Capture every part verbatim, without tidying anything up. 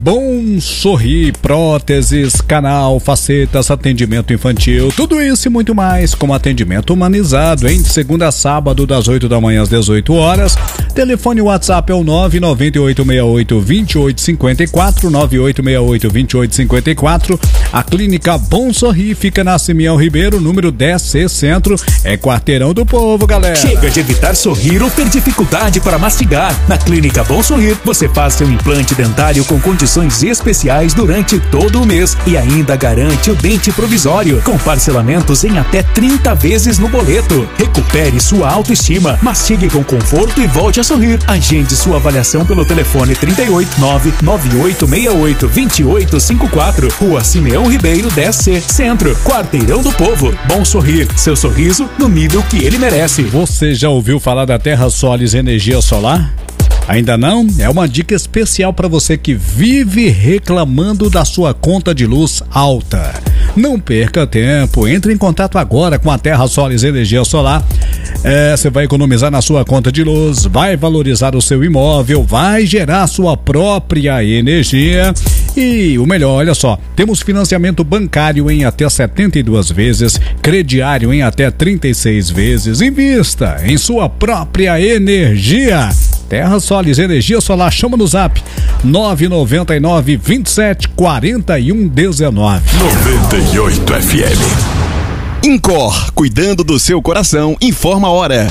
Bom Sorrir, próteses, canal, facetas, atendimento infantil, tudo isso e muito mais, com atendimento humanizado, hein? De segunda a sábado, das oito da manhã às dezoito horas. Telefone WhatsApp é o nove nove oito seis oito, dois oito cinco quatro, nove oito seis oito, dois oito cinco quatro. A Clínica Bom Sorrir fica na Simeão Ribeiro, número dez C Centro, é quarteirão do povo, galera. Chega de evitar sorrir ou ter dificuldade para mastigar. Na Clínica Bom Sorrir, você faz seu implante dentário com condições especiais durante todo o mês e ainda garante o dente provisório, com parcelamentos em até trinta vezes no boleto. Recupere sua autoestima, mastigue com conforto e volte a sorrir. Agende sua avaliação pelo telefone trinta e oito, nove nove oito seis oito, dois oito cinco quatro, Rua Simeão Ribeiro dez C, Centro, quarteirão do povo. Bom Sorrir, seu sorriso no nível que ele merece. Você já ouviu falar da Terra Solis Energia Solar? Ainda não? É uma dica especial para você que vive reclamando da sua conta de luz alta. Não perca tempo, entre em contato agora com a Terra Solis Energia Solar. É, você vai economizar na sua conta de luz, vai valorizar o seu imóvel, vai gerar sua própria energia. E o melhor, olha só, temos financiamento bancário em até setenta e duas vezes, crediário em até trinta e seis vezes. Invista em sua própria energia. Terra Solis Energia Solar, chama no zap nove nove nove, vinte e sete, quarenta e um dezenove. noventa e oito F M. Incor, cuidando do seu coração, informa a hora.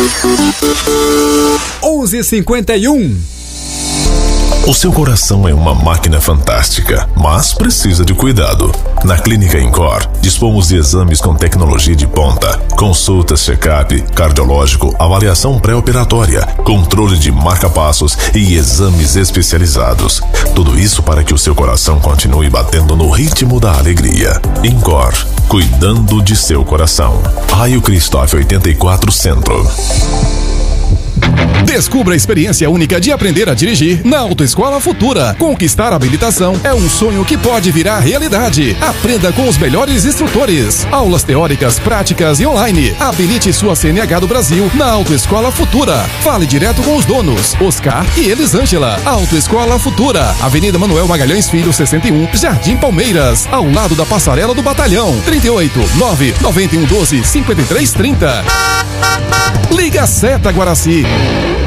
onze e cinquenta e um. O seu coração é uma máquina fantástica, mas precisa de cuidado. Na Clínica Incor, dispomos de exames com tecnologia de ponta, consultas, check-up, cardiológico, avaliação pré-operatória, controle de marca-passos e exames especializados. Tudo isso para que o seu coração continue batendo no ritmo da alegria. Incor, cuidando de seu coração. Raio Cristóvão oitenta e quatro Centro. Descubra a experiência única de aprender a dirigir na Autoescola Futura. Conquistar a habilitação é um sonho que pode virar realidade. Aprenda com os melhores instrutores. Aulas teóricas, práticas e online. Habilite sua C N H do Brasil na Autoescola Futura. Fale direto com os donos, Oscar e Elisângela. Autoescola Futura, Avenida Manuel Magalhães Filho, sessenta e um, Jardim Palmeiras, ao lado da Passarela do Batalhão. trinta e oito, nove nove um um doze, cinquenta e três trinta. Liga Seta Guaraci.